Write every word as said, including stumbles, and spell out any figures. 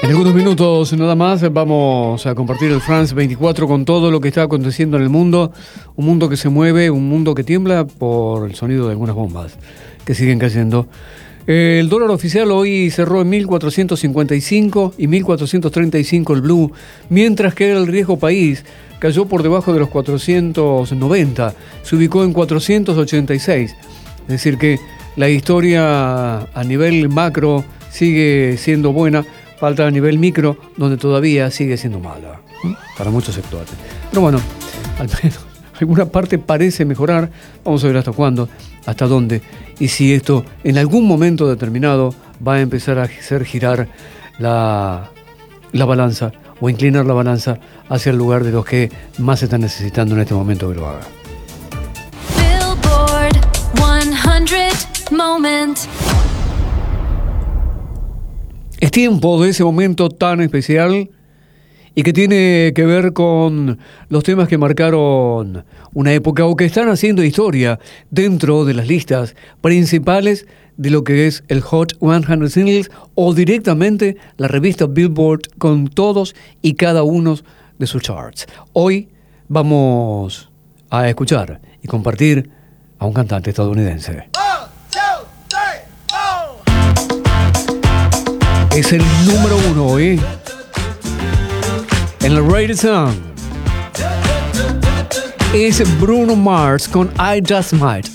En algunos minutos nada más vamos a compartir el France veinticuatro con todo lo que está aconteciendo en el mundo. Un mundo que se mueve, un mundo que tiembla por el sonido de algunas bombas que siguen cayendo. El dólar oficial hoy cerró en mil cuatrocientos cincuenta y cinco y mil cuatrocientos treinta y cinco el blue, mientras que el riesgo país cayó por debajo de los cuatrocientos noventa, se ubicó en cuatrocientos ochenta y seis. Es decir que la historia a nivel macro sigue siendo buena, falta a nivel micro, donde todavía sigue siendo mala, ¿eh? Para muchos sectores. Pero bueno, al menos alguna parte parece mejorar. Vamos a ver hasta cuándo, hasta dónde, y si esto en algún momento determinado va a empezar a hacer girar la, la balanza o inclinar la balanza hacia el lugar de los que más están necesitando en este momento que lo haga. Billboard cien Moment. Es tiempo de ese momento tan especial y que tiene que ver con los temas que marcaron una época o que están haciendo historia dentro de las listas principales de lo que es el Hot cien Singles o directamente la revista Billboard con todos y cada uno de sus charts. Hoy vamos a escuchar y compartir a un cantante estadounidense. Es el número uno hoy en el Radio Song. Es Bruno Mars con I Just Might.